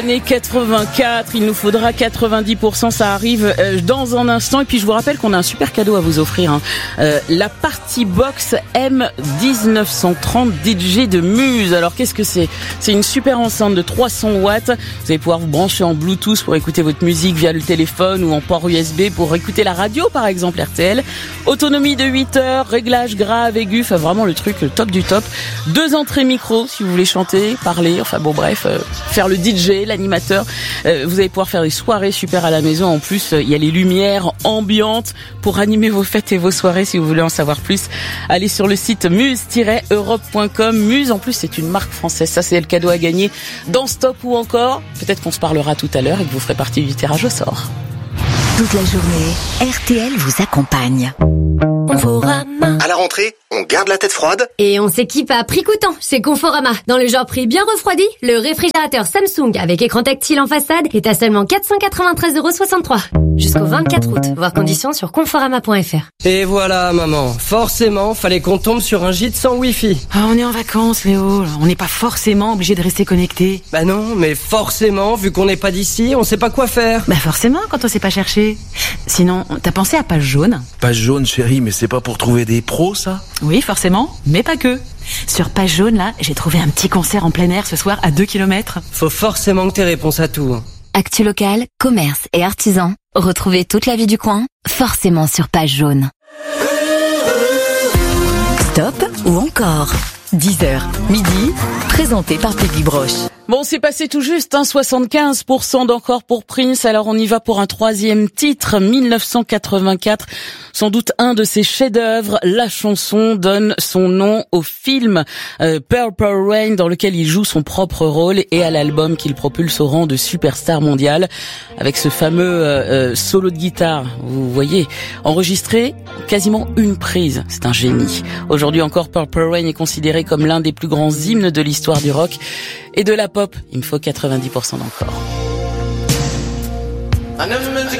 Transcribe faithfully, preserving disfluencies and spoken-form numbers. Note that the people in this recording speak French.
Année quatre-vingt-quatre, il nous faudra quatre-vingt-dix pour cent, ça arrive euh, dans un instant. Et puis je vous rappelle qu'on a un super cadeau à vous offrir, hein. euh, la Party Box M dix-neuf cent trente D J de Muse. Alors qu'est-ce que c'est? C'est une super enceinte de trois cents watts. Vous allez pouvoir vous brancher en Bluetooth pour écouter votre musique via le téléphone ou en port U S B pour écouter la radio, par exemple R T L. Autonomie de huit heures, réglage grave, aigu, enfin vraiment le truc le top du top. Deux entrées micro si vous voulez chanter, parler, enfin bon bref, euh, faire le D J, l'animateur. Euh, vous allez pouvoir faire des soirées super à la maison. En plus, il y a les lumières ambiantes pour animer vos fêtes et vos soirées. Si vous voulez en savoir plus, allez sur le site muse tiret europe point com. Muse, en plus, c'est une marque française. Ça, c'est le cadeau à gagner dans Stop ou encore. Peut-être qu'on se parlera tout à l'heure et que vous ferez partie du tirage au sort. Toute la journée, R T L vous accompagne. Conforama. À la rentrée, on garde la tête froide et on s'équipe à prix coûtant chez Conforama. Dans le genre prix bien refroidi, le réfrigérateur Samsung avec écran tactile en façade est à seulement quatre cent quatre-vingt-treize euros soixante-trois. Jusqu'au vingt-quatre août. Voir conditions sur conforama point f r. Et voilà, maman. Forcément, fallait qu'on tombe sur un gîte sans wifi. Ah, on est en vacances, Léo. On n'est pas forcément obligé de rester connecté. Bah non, mais forcément, vu qu'on n'est pas d'ici, on sait pas quoi faire. Bah forcément, quand on sait pas chercher. Sinon, t'as pensé à Page Jaune? Page Jaune, chérie, mais c'est pas pour trouver des pros, ça? Oui, forcément, mais pas que. Sur Page Jaune, là, j'ai trouvé un petit concert en plein air ce soir à deux kilomètres. Faut forcément que t'aies réponse à tout. Actu local, commerce et artisans. Retrouvez toute la vie du coin, forcément sur Page Jaune. Stop ou encore dix heures, midi, présenté par Peggy Broche. Bon, c'est passé tout juste, hein, soixante-quinze pour cent d'encore pour Prince. Alors on y va pour un troisième titre, dix-neuf cent quatre-vingt-quatre. Sans doute un de ses chefs-d'œuvre. La chanson donne son nom au film euh, Purple Rain, dans lequel il joue son propre rôle, et à l'album qu'il propulse au rang de superstar mondial avec ce fameux euh, solo de guitare. Vous voyez, enregistré quasiment une prise. C'est un génie. Aujourd'hui encore, Purple Rain est considéré comme l'un des plus grands hymnes de l'histoire du rock et de la pop. Il me faut quatre-vingt-dix pour cent d'encore. I never meant to